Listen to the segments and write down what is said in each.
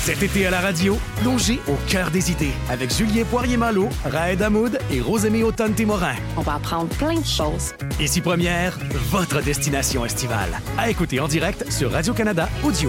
Cet été à la radio, plongez au cœur des idées avec Julien Poirier-Malo, Raed Hamoud et Rosemée Autonne-Témorin. On va apprendre plein de choses. Ici Première, votre destination estivale. À écouter en direct sur Radio-Canada Audio.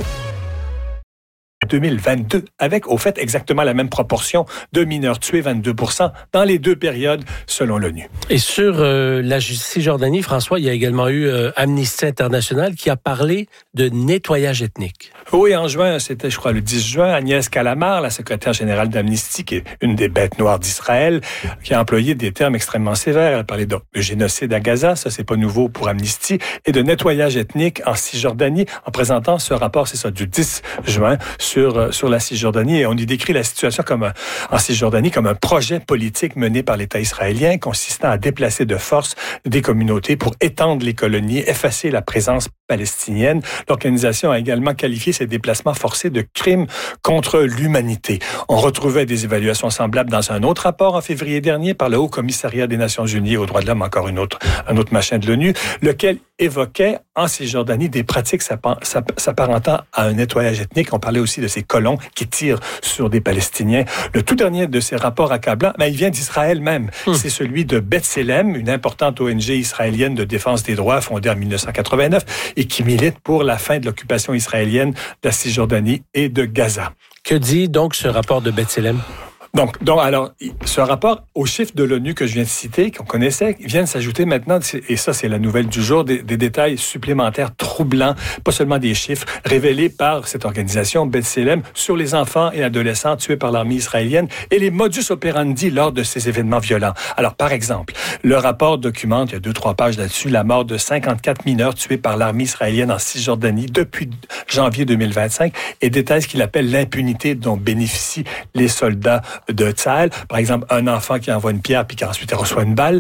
2022, avec au fait exactement la même proportion de mineurs tués, 22% dans les deux périodes, selon l'ONU. Et sur la Cisjordanie, François, il y a également eu Amnesty International qui a parlé de nettoyage ethnique. Oui, en juin, c'était, je crois, le 10 juin, Agnès Callamard, la secrétaire générale d'Amnesty, qui est une des bêtes noires d'Israël, qui a employé des termes extrêmement sévères. Elle a parlé de génocide à Gaza, ça c'est pas nouveau pour Amnesty, et de nettoyage ethnique en Cisjordanie, en présentant ce rapport, c'est ça, du 10 juin, sur la Cisjordanie. Et on y décrit la situation en Cisjordanie comme un projet politique mené par l'État israélien, consistant à déplacer de force des communautés pour étendre les colonies, effacer la présence palestinienne. L'organisation a également qualifié ces déplacements forcés de crimes contre l'humanité. On retrouvait des évaluations semblables dans un autre rapport en février dernier par le Haut Commissariat des Nations Unies aux droits de l'homme, encore un autre machin de l'ONU, lequel évoquait en Cisjordanie des pratiques s'apparentant à un nettoyage ethnique. On parlait aussi de ces colons qui tirent sur des Palestiniens. Le tout dernier de ces rapports accablants, il vient d'Israël même. C'est celui de B'Tselem, une importante ONG israélienne de défense des droits fondée en 1989 et qui milite pour la fin de l'occupation israélienne de la Cisjordanie et de Gaza. Que dit donc ce rapport de B'Tselem? Donc, alors, ce rapport aux chiffres de l'ONU que je viens de citer, qu'on connaissait, vient de s'ajouter maintenant, et ça, c'est la nouvelle du jour, des détails supplémentaires troublants, pas seulement des chiffres, révélés par cette organisation, B'Tselem, sur les enfants et adolescents tués par l'armée israélienne et les modus operandi lors de ces événements violents. Alors, par exemple, le rapport documente, il y a 2-3 pages là-dessus, la mort de 54 mineurs tués par l'armée israélienne en Cisjordanie depuis janvier 2025 et détaille ce qu'il appelle l'impunité dont bénéficient les soldats de Tsahal. Par exemple, un enfant qui envoie une pierre puis qui ensuite reçoit une balle.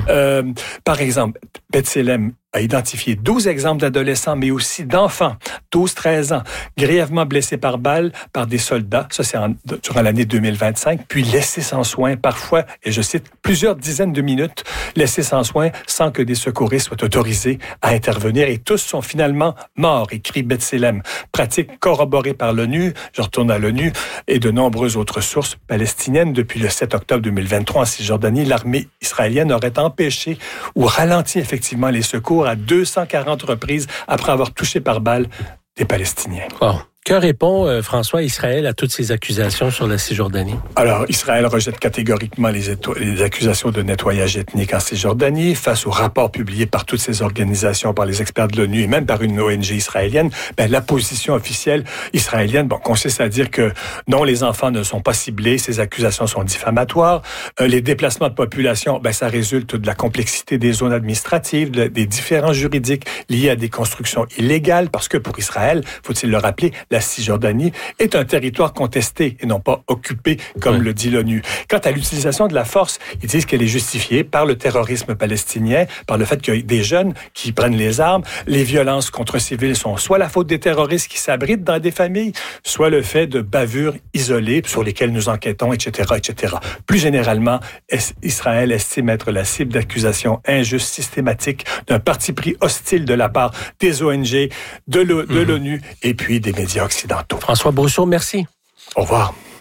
Par exemple, B'Tselem a identifié 12 exemples d'adolescents, mais aussi d'enfants, 12-13 ans, grièvement blessés par balle par des soldats, ça c'est durant l'année 2025, puis laissés sans soins, parfois, et je cite, plusieurs dizaines de minutes, laissés sans soins sans que des secouristes soient autorisés à intervenir, et tous sont finalement morts, écrit B'Tselem. Pratique corroborée par l'ONU, je retourne à l'ONU, et de nombreuses autres sources palestiniennes. Depuis le 7 octobre 2023 en Cisjordanie, l'armée israélienne aurait empêché ou ralenti effectivement les secours à 240 reprises après avoir touché par balle des Palestiniens. Wow. Que répond François Israël à toutes ces accusations sur la Cisjordanie? Alors, Israël rejette catégoriquement les accusations de nettoyage ethnique en Cisjordanie face au rapport publié par toutes ces organisations, par les experts de l'ONU et même par une ONG israélienne. La position officielle israélienne consiste à dire que non, les enfants ne sont pas ciblés, ces accusations sont diffamatoires. Les déplacements de population, ça résulte de la complexité des zones administratives, des différences juridiques liés à des constructions illégales, parce que pour Israël, faut-il le rappeler, la Cisjordanie est un territoire contesté et non pas occupé, comme le dit l'ONU. Quant à l'utilisation de la force, ils disent qu'elle est justifiée par le terrorisme palestinien, par le fait qu'il y a des jeunes qui prennent les armes. Les violences contre civils sont soit la faute des terroristes qui s'abritent dans des familles, soit le fait de bavures isolées sur lesquelles nous enquêtons, etc., etc. Plus généralement, Israël estime être la cible d'accusations injustes, systématiques, d'un parti pris hostile de la part des ONG, de l'ONU et puis des médias occidentaux. François Brousseau, merci. Au revoir.